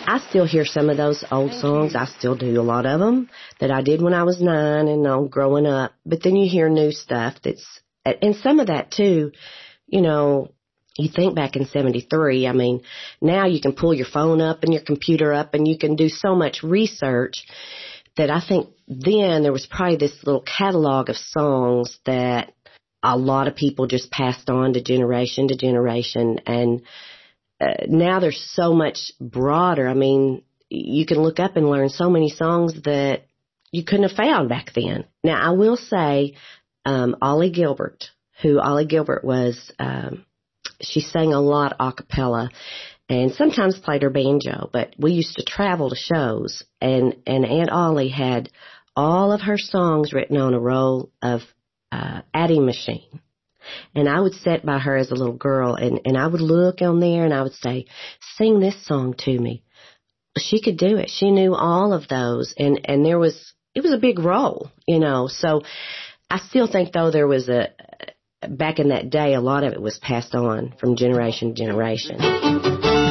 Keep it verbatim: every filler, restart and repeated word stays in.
I still hear some of those old songs. I still do a lot of them that I did when I was nine and um, growing up. But then you hear new stuff that's, and some of that too, you know, you think back in seventy-three, I mean, now you can pull your phone up and your computer up and you can do so much research that I think then there was probably this little catalog of songs that a lot of people just passed on to generation to generation. And uh, now they're so much broader. I mean, you can look up and learn so many songs that you couldn't have found back then. Now, I will say um, Ollie Gilbert, who Ollie Gilbert was, um, she sang a lot a cappella and sometimes played her banjo, but we used to travel to shows, and, and Aunt Ollie had all of her songs written on a roll of uh, adding machine. And I would sit by her as a little girl, and, and I would look on there, and I would say, sing this song to me. She could do it. She knew all of those, and, and there was, it was a big roll, you know. So I still think, though, there was a, back in that day, a lot of it was passed on from generation to generation.